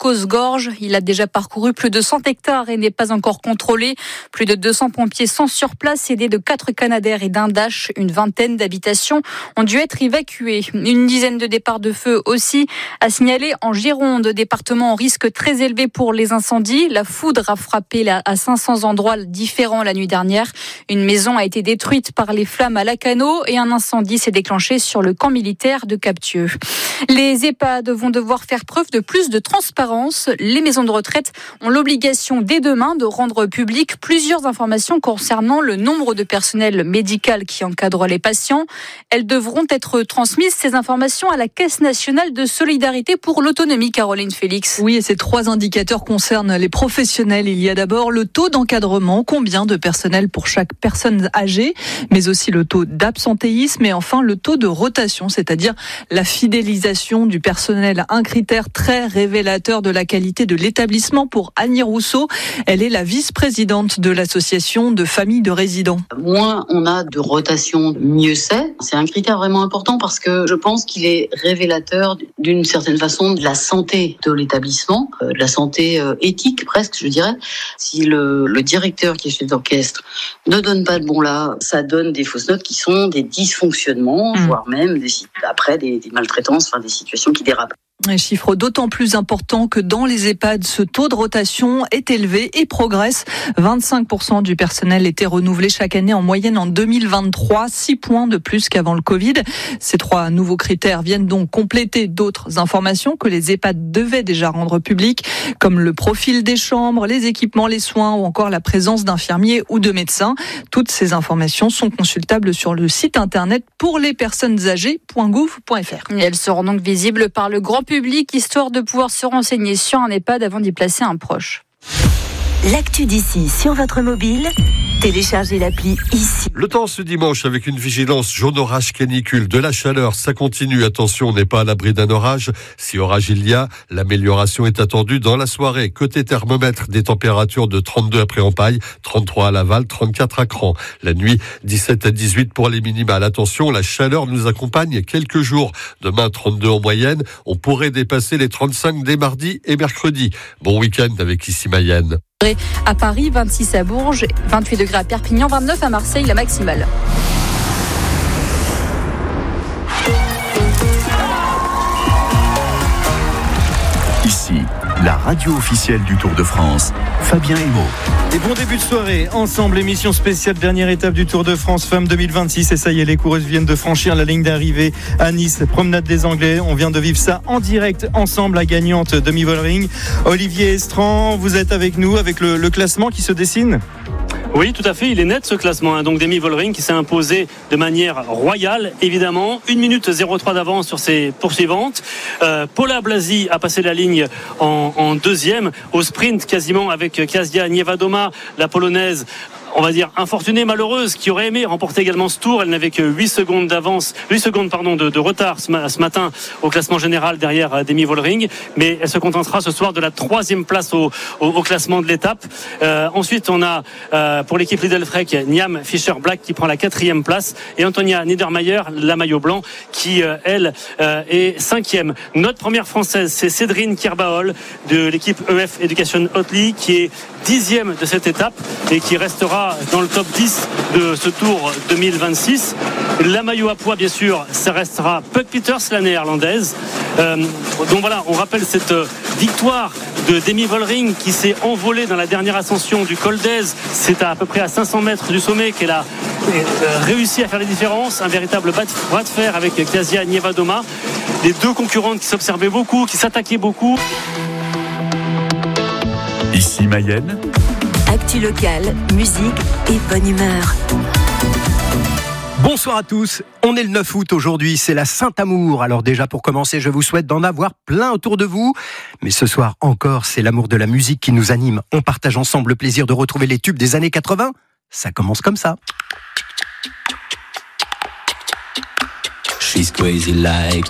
Causse-Gorge. Il a déjà parcouru plus de 100 hectares et n'est pas encore contrôlé. Plus de 200 pompiers sont sur place, aidés de 4 Canadair et d'un Dash. Une vingtaine d'habitations ont dû être évacuées. Une dizaine de départs de feu aussi à signaler en Gironde, département en risque très élevé pour les incendies. La foudre a frappé à 500 endroits différents la nuit dernière. Une maison a été détruite par les flammes à Lacanau et un incendie s'est déclenché sur le camp militaire de Captieux. Les EHPAD vont devoir faire preuve de plus de transparence. Les maisons de retraite ont l'obligation dès demain de rendre publiques plusieurs informations concernant le nombre de personnel médical qui encadre les patients. Elles devront être transmises, ces informations, à la Caisse nationale de solidarité pour l'autonomie, Caroline Félix. Oui, et ces 3 indicateurs concernent les professionnels. Il y a d'abord le taux d'encadrement, combien de personnel pour chaque personne âgée, mais aussi le taux d'absentéisme et enfin le taux de rotation, c'est-à-dire la fidélisation du personnel. Un critère très révélateur de la qualité de l'établissement pour Annie Rousseau. Elle est la vice-présidente de l'association de familles de résidents. Moins on a de rotation, mieux c'est. C'est un critère vraiment important parce que je pense qu'il est révélateur d'une certaine façon de la santé de l'établissement, de la santé éthique presque, je dirais. Si le directeur qui est chef d'orchestre ne donne pas de bon là, ça donne des fausses notes qui sont des dysfonctionnements, voire même des maltraitances, des situations qui dérapent. Un chiffre d'autant plus important que dans les EHPAD, ce taux de rotation est élevé et progresse. 25% du personnel était renouvelé chaque année en moyenne en 2023, 6 points de plus qu'avant le Covid. Ces 3 nouveaux critères viennent donc compléter d'autres informations que les EHPAD devaient déjà rendre publiques, comme le profil des chambres, les équipements, les soins ou encore la présence d'infirmiers ou de médecins. Toutes ces informations sont consultables sur le site internet pour les personnes âgées.gouv.fr. Elles seront donc visibles par le grand public, histoire de pouvoir se renseigner sur un EHPAD avant d'y placer un proche. L'actu d'ici sur votre mobile, téléchargez l'appli ici. Le temps ce dimanche avec une vigilance jaune orage canicule, de la chaleur, ça continue. Attention, on n'est pas à l'abri d'un orage. Si orage il y a, l'amélioration est attendue dans la soirée. Côté thermomètre, des températures de 32 à Pré-en-Paille, 33 à Laval, 34 à Cran. La nuit, 17 à 18 pour les minimales. Attention, la chaleur nous accompagne quelques jours. Demain, 32 en moyenne. On pourrait dépasser les 35 dès mardi et mercredi. Bon week-end avec Ici Mayenne. À Paris, 26 à Bourges, 28 degrés à Perpignan, 29 à Marseille, la maximale. Ici, la radio officielle du Tour de France, Fabien Hémaud. Et bon début de soirée, ensemble, émission spéciale, dernière étape du Tour de France Femmes 2026. Et ça y est, les coureuses viennent de franchir la ligne d'arrivée à Nice, promenade des Anglais. On vient de vivre ça en direct, ensemble, la gagnante demi-Vollering. Olivier Estran, vous êtes avec nous, avec le classement qui se dessine ? Oui, tout à fait, il est net ce classement. Donc Demi Vollering qui s'est imposé de manière royale, évidemment. 1 minute 03 d'avance sur ses poursuivantes. Paula Blasi a passé la ligne en deuxième, au sprint quasiment, avec Kasia Niewodoma, la polonaise, on va dire infortunée, malheureuse, qui aurait aimé remporter également ce tour. Elle n'avait que 8 secondes de retard ce matin au classement général derrière Demi Vollering, mais elle se contentera ce soir de la 3e place au classement de l'étape. Ensuite, on a pour l'équipe Lidl Freck, Niam Fischer-Black qui prend la 4e place et Antonia Niedermayer, la maillot blanc, qui elle est 5e. Notre première française, c'est Cédrine Kirbaol de l'équipe EF Education Hotly, qui est 10e de cette étape et qui restera dans le top 10 de ce Tour 2026. La maillot à poids, bien sûr, ça restera Puck Peters, la néerlandaise. Donc voilà, on rappelle cette victoire de Demi Vollering qui s'est envolée dans la dernière ascension du Col d'Èze. C'est à peu près à 500 mètres du sommet qu'elle a réussi à faire la différence. Un véritable bras de fer avec Kasia Niewodoma. Les 2 concurrentes qui s'observaient beaucoup, qui s'attaquaient beaucoup. Ici Mayenne. Actu locale, musique et bonne humeur. Bonsoir à tous, on est le 9 août aujourd'hui, c'est la Saint-Amour. Alors déjà pour commencer, je vous souhaite d'en avoir plein autour de vous. Mais ce soir encore, c'est l'amour de la musique qui nous anime. On partage ensemble le plaisir de retrouver les tubes des années 80. Ça commence comme ça. She's crazy like